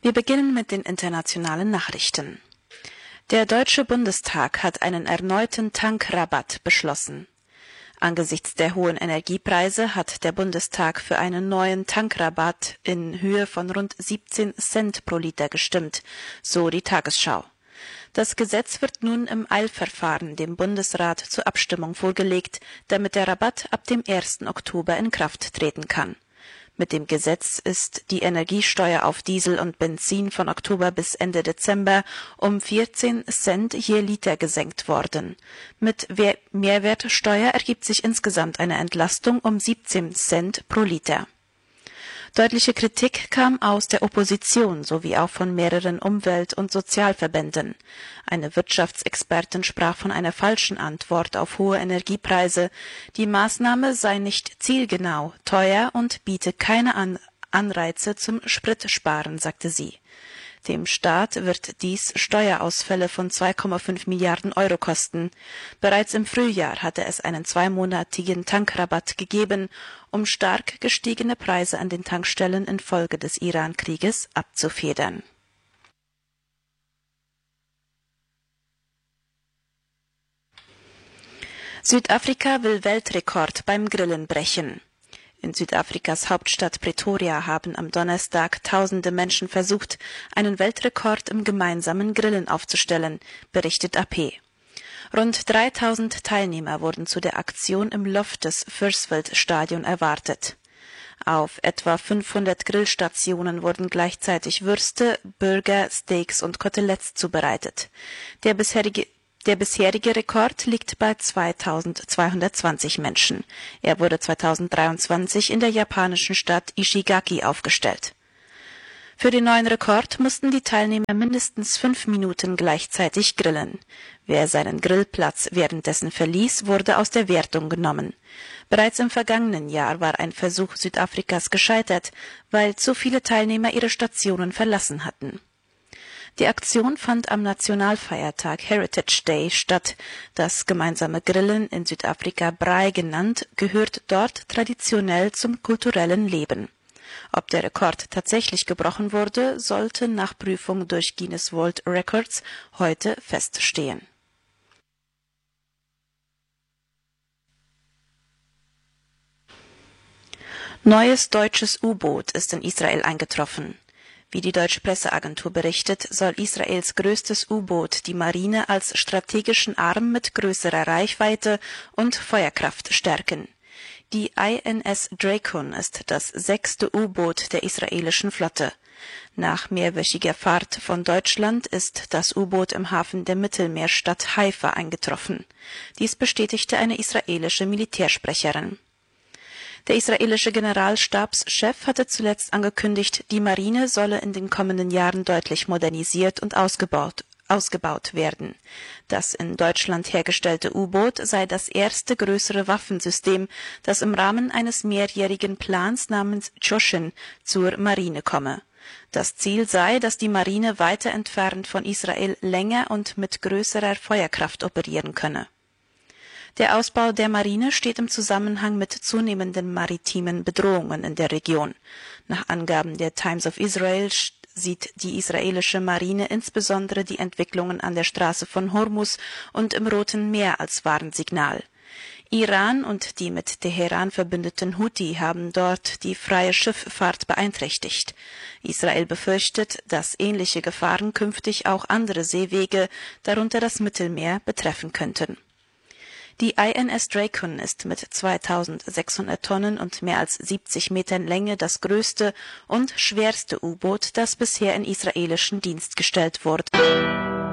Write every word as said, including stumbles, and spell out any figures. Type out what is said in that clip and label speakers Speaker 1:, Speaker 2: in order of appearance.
Speaker 1: Wir beginnen mit den internationalen Nachrichten. Der Deutsche Bundestag hat einen erneuten Tankrabatt beschlossen. Angesichts der hohen Energiepreise hat der Bundestag für einen neuen Tankrabatt in Höhe von rund siebzehn Cent pro Liter gestimmt, so die Tagesschau. Das Gesetz wird nun im Eilverfahren dem Bundesrat zur Abstimmung vorgelegt, damit der Rabatt ab dem ersten Oktober in Kraft treten kann. Mit dem Gesetz ist die Energiesteuer auf Diesel und Benzin von Oktober bis Ende Dezember um vierzehn Cent je Liter gesenkt worden. Mit Mehrwertsteuer ergibt sich insgesamt eine Entlastung um siebzehn Cent pro Liter. Deutliche Kritik kam aus der Opposition sowie auch von mehreren Umwelt- und Sozialverbänden. Eine Wirtschaftsexpertin sprach von einer falschen Antwort auf hohe Energiepreise. Die Maßnahme sei nicht zielgenau, teuer und biete keine An- Anreize zum Spritsparen, sagte sie. Dem Staat wird dies Steuerausfälle von zwei Komma fünf Milliarden Euro kosten. Bereits im Frühjahr hatte es einen zweimonatigen Tankrabatt gegeben, um stark gestiegene Preise an den Tankstellen infolge des Iran-Krieges abzufedern. Südafrika will Weltrekord beim Grillen brechen. In Südafrikas Hauptstadt Pretoria haben am Donnerstag tausende Menschen versucht, einen Weltrekord im gemeinsamen Grillen aufzustellen, berichtet A P. Rund dreitausend Teilnehmer wurden zu der Aktion im Loft des Furstveld-Stadion erwartet. Auf etwa fünfhundert Grillstationen wurden gleichzeitig Würste, Burger, Steaks und Koteletts zubereitet. Der bisherige Der bisherige Rekord liegt bei zweitausendzweihundertzwanzig Menschen. Er wurde zweitausenddreiundzwanzig in der japanischen Stadt Ishigaki aufgestellt. Für den neuen Rekord mussten die Teilnehmer mindestens fünf Minuten gleichzeitig grillen. Wer seinen Grillplatz währenddessen verließ, wurde aus der Wertung genommen. Bereits im vergangenen Jahr war ein Versuch Südafrikas gescheitert, weil zu viele Teilnehmer ihre Stationen verlassen hatten. Die Aktion fand am Nationalfeiertag Heritage Day statt. Das gemeinsame Grillen, in Südafrika Braai genannt, gehört dort traditionell zum kulturellen Leben. Ob der Rekord tatsächlich gebrochen wurde, sollte nach Prüfung durch Guinness World Records heute feststehen. Neues deutsches U-Boot ist in Israel eingetroffen. Wie die deutsche Presseagentur berichtet, soll Israels größtes U-Boot die Marine als strategischen Arm mit größerer Reichweite und Feuerkraft stärken. Die I N S Drakon ist das sechste U-Boot der israelischen Flotte. Nach mehrwöchiger Fahrt von Deutschland ist das U-Boot im Hafen der Mittelmeerstadt Haifa eingetroffen. Dies bestätigte eine israelische Militärsprecherin. Der israelische Generalstabschef hatte zuletzt angekündigt, die Marine solle in den kommenden Jahren deutlich modernisiert und ausgebaut, ausgebaut werden. Das in Deutschland hergestellte U-Boot sei das erste größere Waffensystem, das im Rahmen eines mehrjährigen Plans namens Choshen zur Marine komme. Das Ziel sei, dass die Marine weiter entfernt von Israel länger und mit größerer Feuerkraft operieren könne. Der Ausbau der Marine steht im Zusammenhang mit zunehmenden maritimen Bedrohungen in der Region. Nach Angaben der Times of Israel sieht die israelische Marine insbesondere die Entwicklungen an der Straße von Hormuz und im Roten Meer als Warnsignal. Iran und die mit Teheran verbündeten Houthi haben dort die freie Schifffahrt beeinträchtigt. Israel befürchtet, dass ähnliche Gefahren künftig auch andere Seewege, darunter das Mittelmeer, betreffen könnten. Die I N S Drakon ist mit zweitausendsechshundert Tonnen und mehr als siebzig Metern Länge das größte und schwerste U-Boot, das bisher in israelischen Dienst gestellt wurde.